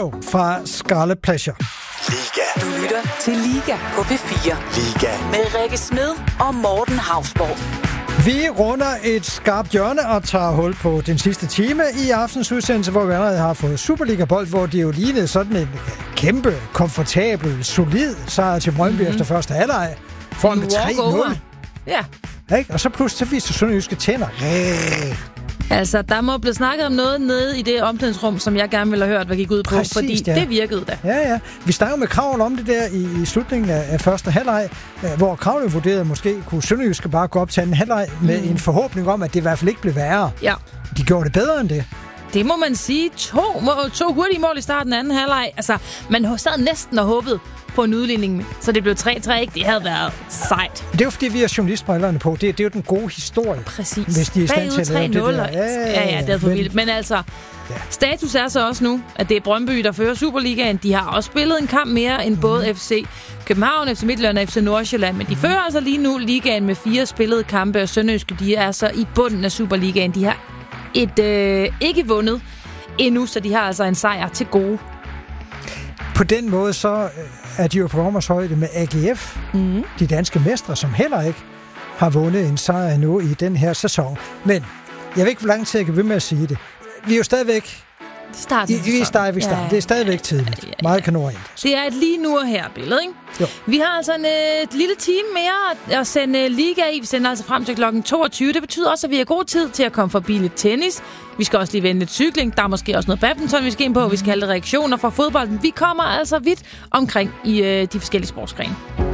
Show fra Scarlet Pleasure. Liga. Du lytter til Liga på P4. Liga. Med Rikke Smed og Morten Hausborg. Vi runder et skarpt hjørne og tager hul på den sidste time i aftens udsendelse, hvor vi allerede har fået Superliga-bold, hvor det jo lignede sådan en kæmpe, komfortabel, solid sejr til Brøndby efter første halvleg. Foran med 3-0. Ja. Ikke? Og så pludselig viste Sønderjyske tænder. Altså, der må blive snakket om noget nede i det omklædningsrum, som jeg gerne ville have hørt, hvad gik ud på, Præcis, fordi det virkede da. Ja. Vi snakker med Kravl om det der i slutningen af første halvleg, hvor Kravl vurderede, måske kunne Sønderjyske bare gå op til anden halvleg med en forhåbning om, at det i hvert fald ikke blev værre. Ja. De gjorde det bedre end det. Det må man sige. To hurtige mål i starten af anden halvleg. Altså, man sad næsten og håbede på en udligning, så det blev 3-3, ikke? Det havde været sejt. Det er jo fordi, vi har journalistbrillerne på. Det er jo den gode historie. Præcis. Hvis de er i stand til at lave det der. Ja, det er for vildt. Men altså, status er så også nu, at det er Brøndby, der fører Superligaen. De har også spillet en kamp mere end både FC København, FC Midtjylland og FC Nordsjælland. Men de fører altså lige nu ligaen med 4 spillede kampe, og Sønderjyske, de er så i bunden af Superligaen. De har ikke vundet endnu, så de har altså en sejr til gode. På den måde så er de jo på Rommers højde med AGF, de danske mestre, som heller ikke har vundet en sejr endnu i den her sæson. Men jeg ved ikke, hvor lang tid jeg kan ved med at sige det. Vi er jo stadigvæk Vi starter. Det er stadigvæk tidligt. Ja. Meget kanorent. Det er et lige nu og her billede, ikke? Jo. Vi har altså et lille time mere at sende Liga i. Vi sender altså frem til klokken 22. Det betyder også, at vi har god tid til at komme forbi lidt tennis. Vi skal også lige vende lidt cykling. Der er måske også noget badminton, vi skal ind på. Vi skal have lidt reaktioner fra fodbolden. Vi kommer altså vidt omkring i de forskellige sportsgrene.